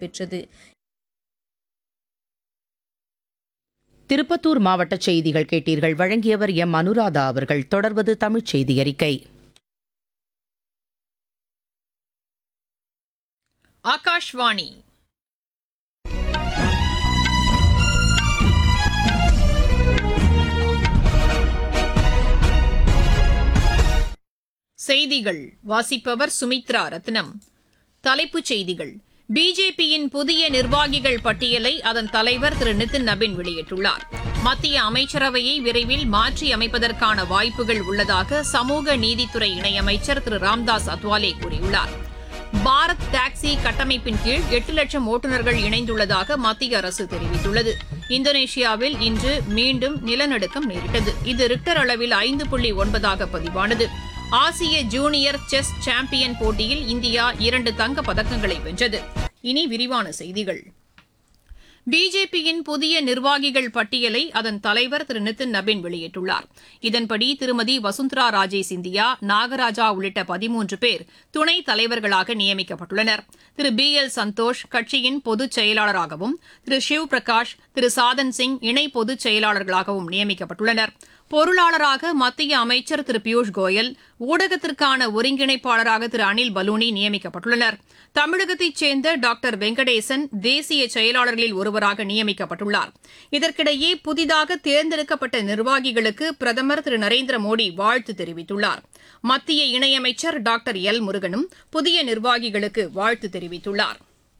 நடைபெற்றது. திருப்பத்தூர் மாவட்ட செய்திகள் கேட்டீர்கள். வழங்கியவர் எம் அனுராதா அவர்கள். தொடர்வது தமிழ்ச் செய்தி அறிக்கை. ஆகாஷ்வாணி செய்திகள் வாசிப்பவர் சுமித்ரா ரத்னம். தலைப்புச் செய்திகள். பிஜேபியின் புதிய நிர்வாகிகள் பட்டியலை அதன் தலைவர் திரு நிதின் நபின் வெளியிட்டுள்ளார். மத்திய அமைச்சரவையை விரைவில் மாற்றி அமைப்பதற்கான வாய்ப்புகள் உள்ளதாக சமூக நீதித்துறை இணையமைச்சர் திரு ராம்தாஸ் அத்வாலே கூறியுள்ளார். பாரத் டாக்ஸி கட்டமைப்பின் கீழ் 8 லட்சம் ஓட்டுநர்கள் இணைந்துள்ளதாக மத்திய அரசு தெரிவித்துள்ளது. இந்தோனேஷியாவில் இன்று மீண்டும் நிலநடுக்கம் நேரிட்டது. இது ரிக்டர் அளவில் 5.9 பதிவானது. ஆசிய ஜூனியர் செஸ் சாம்பியன் போட்டியில் இந்தியா 2 தங்கப் பதக்கங்களை வென்றது. இனி விரிவான செய்திகள். பிஜேபியின் புதிய நிர்வாகிகள் பட்டியலை அதன் தலைவர் திரு நிதின் நபின் வெளியிட்டுள்ளார். இதன்படி திருமதி வசுந்தரா ராஜே சிந்தியா, நாகராஜா உள்ளிட்ட 13 பேர் துணைத் தலைவர்களாக நியமிக்கப்பட்டுள்ளனர். திரு பி எல் சந்தோஷ் கட்சியின் பொதுச் செயலாளராகவும், திரு ஷிவ் பிரகாஷ், திரு சாதன் சிங் இணை பொதுச் செயலாளர்களாகவும் நியமிக்கப்பட்டுள்ளனர். பொருளாளராக மத்திய அமைச்சர் திரு பியூஷ் கோயல், ஊடகத்திற்கான ஒருங்கிணைப்பாளராக திரு அனில் பலூனி நியமிக்கப்பட்டுள்ளனர். தமிழகத்தைச் சேர்ந்த டாக்டர் வெங்கடேசன் தேசிய செயலாளர்களில் ஒருவராக நியமிக்கப்பட்டுள்ளார். இதற்கிடையே புதிதாக தேர்ந்தெடுக்கப்பட்ட நிர்வாகிகளுக்கு பிரதமர் திரு நரேந்திர மோடி வாழ்த்து தெரிவித்துள்ளார். மத்திய இணையமைச்சர் டாக்டர் எல் முருகனும் புதிய நிர்வாகிகளுக்கு வாழ்த்து தெரிவித்துள்ளார்.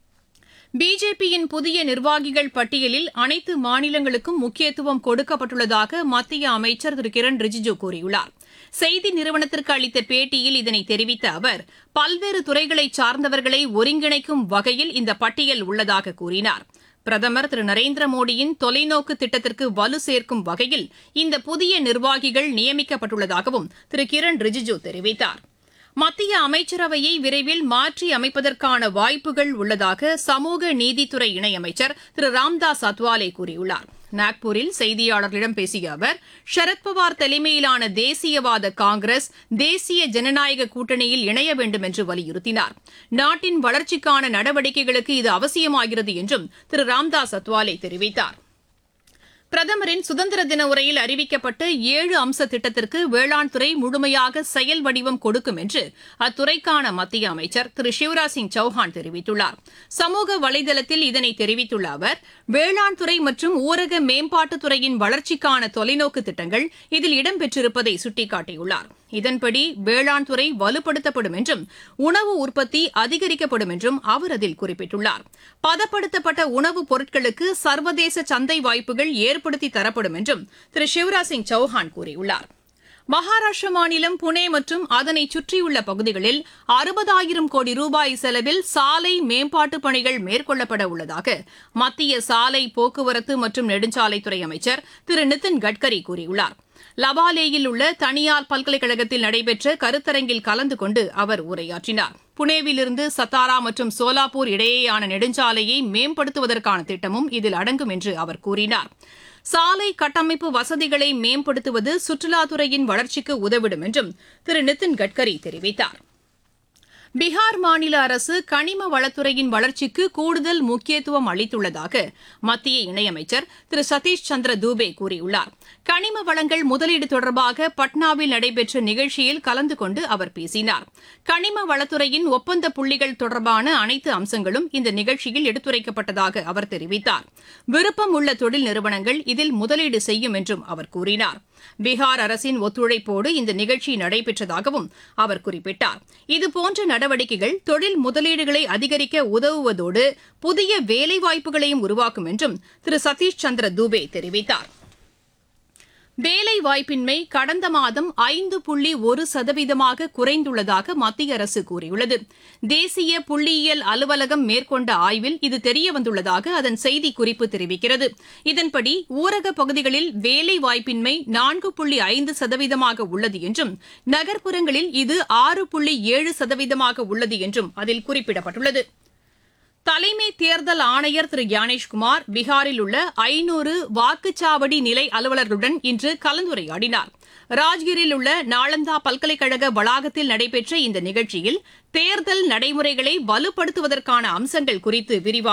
பிஜேபியின் புதிய நிர்வாகிகள் பட்டியலில் அனைத்து மாநிலங்களுக்கும் முக்கியத்துவம் கொடுக்கப்பட்டுள்ளதாக மத்திய அமைச்சர் திரு கிரண் ரிஜிஜூ கூறியுள்ளார். செய்தி நிறுவனத்திற்கு அளித்த பேட்டியில் இதனை தெரிவித்த அவர், பல்வேறு துறைகளை சார்ந்தவர்களை ஒருங்கிணைக்கும் வகையில் இந்த பட்டியல் உள்ளதாக கூறினார். பிரதமர் திரு நரேந்திர மோடியின் தொலைநோக்கு திட்டத்திற்கு வலு சேர்க்கும் வகையில் இந்த புதிய நிர்வாகிகள் நியமிக்கப்பட்டுள்ளதாகவும் திரு கிரண் ரிஜிஜூ தெரிவித்தார். மத்திய அமைச்சரவையை விரைவில் மாற்றி அமைப்பதற்கான வாய்ப்புகள் உள்ளதாக சமூக நீதித்துறை இணையமைச்சர் திரு ராம்தாஸ் அத்வாலே கூறியுள்ளார். நாக்பூரில் செய்தியாளர்களிடம் பேசிய அவர், சரத்பவார் தலைமையிலான தேசியவாத காங்கிரஸ் தேசிய ஜனநாயக கூட்டணியில் இணைய வேண்டும் என்று வலியுறுத்தினார். நாட்டின் வளர்ச்சிக்கான நடவடிக்கைகளுக்கு இது அவசியமாகிறது என்றும் திரு ராம்தாஸ் அத்வாலே தெரிவித்தார். பிரதமரின் சுதந்திர தின உரையில் அறிவிக்கப்பட்ட 7 அம்ச திட்டத்திற்கு வேளாண் துறை முழுமையாக செயல் வடிவம் கொடுக்கும் என்று அத்துறைக்கான மத்திய அமைச்சர் திரு சிவராஜ் சிங் சௌஹான் தெரிவித்துள்ளார். சமூக வலைதளத்தில் இதனை தெரிவித்துள்ள அவர், வேளாண் துறை மற்றும் ஊரக மேம்பாட்டுத்துறையின் வளர்ச்சிக்கான தொலைநோக்கு திட்டங்கள் இதில் இடம்பெற்றிருப்பதை சுட்டிக்காட்டியுள்ளார். இதன்படி வேளாண் துறை வலுப்படுத்தப்படும் என்றும் உணவு உற்பத்தி அதிகரிக்கப்படும் என்றும் அவர் அதில் குறிப்பிட்டுள்ளார். பதப்படுத்தப்பட்ட உணவுப் பொருட்களுக்கு சர்வதேச சந்தை வாய்ப்புகள் ஏற்படுத்தி தரப்படும் என்றும் திரு சிவராஜ் சிங் சௌஹான் கூறியுள்ளார். மகாராஷ்டிர மாநிலம் புனே மற்றும் அதனை சுற்றியுள்ள பகுதிகளில் 60,000 கோடி ரூபாய் செலவில் சாலை மேம்பாட்டுப் பணிகள் மேற்கொள்ளப்பட உள்ளதாக மத்திய சாலை போக்குவரத்து மற்றும் நெடுஞ்சாலைத்துறை அமைச்சர் திரு நிதின் கட்கரி கூறியுள்ளார். லவாலேயில் உள்ள தனியார் பல்கலைக்கழகத்தில் நடைபெற்ற கருத்தரங்கில் கலந்து கொண்டு அவர் உரையாற்றினார். புனேவிலிருந்து சத்தாரா மற்றும் சோலாப்பூர் இடையேயான நெடுஞ்சாலையை மேம்படுத்துவதற்கான திட்டமும் இதில் அடங்கும் என்று அவர் கூறினார். சாலை கட்டமைப்பு வசதிகளை மேம்படுத்துவது சுற்றுலாத்துறையின் வளர்ச்சிக்கு உதவிடும் என்றும் திரு நிதின் கட்கரி தெரிவித்தார். பீகார் மாநில அரசு கனிம வளத்துறையின் வளர்ச்சிக்கு கூடுதல் முக்கியத்துவம் அளித்துள்ளதாக மத்திய இணையமைச்சர் திரு சதீஷ் சந்திர தூபே கூறியுள்ளார். கனிம வளங்கள் முதலீடு தொடர்பாக பட்னாவில் நடைபெற்ற நிகழ்ச்சியில் கலந்து கொண்டு அவர் பேசினார். கனிம வளத்துறையின் ஒப்பந்த புள்ளிகள் தொடர்பான அனைத்து அம்சங்களும் இந்த நிகழ்ச்சியில் எடுத்துரைக்கப்பட்டதாக அவர் தெரிவித்தார். விருப்பம் உள்ள தொழில் நிறுவனங்கள் இதில் முதலீடு செய்யும் என்றும் அவர் கூறினார். பீகார் அரசின் ஒத்துழைப்போடு இந்த நிகழ்ச்சி நடைபெற்றதாகவும் அவர் குறிப்பிட்டார். இதுபோன்ற நடவடிக்கைகள் தொழில் முதலீடுகளை அதிகரிக்க உதவுவதோடு புதிய வேலைவாய்ப்புகளையும் உருவாக்கும் என்றும் திரு சதீஷ் சந்திர தூபே தெரிவித்தார். வேலைவாய்ப்பின்மை கடந்த மாதம் 5.1% குறைந்துள்ளதாக மத்திய அரசு கூறியுள்ளது. தேசிய புள்ளியியல் அலுவலகம் மேற்கொண்ட ஆய்வில் இது தெரியவந்துள்ளதாக அதன் செய்திக்குறிப்பு தெரிவிக்கிறது. இதன்படி ஊரகப் பகுதிகளில் வேலைவாய்ப்பின்மை 4.5% உள்ளது என்றும், நகர்ப்புறங்களில் இது 6.7% உள்ளது என்றும் அதில் குறிப்பிடப்பட்டுள்ளது. தலைமை தேர்தல் ஆணையர் திரு ஞானேஷ்குமார் பீகாரில் உள்ள 500 வாக்குச்சாவடி நிலை அலுவலர்களுடன் இன்று கலந்துரையாடினார். ராஜ்கிரில் உள்ள நாளந்தா பல்கலைக்கழக வளாகத்தில் நடைபெற்ற இந்த நிகழ்ச்சியில் தேர்தல் நடைமுறைகளை வலுப்படுத்துவதற்கான அம்சங்கள் குறித்து விரிவாக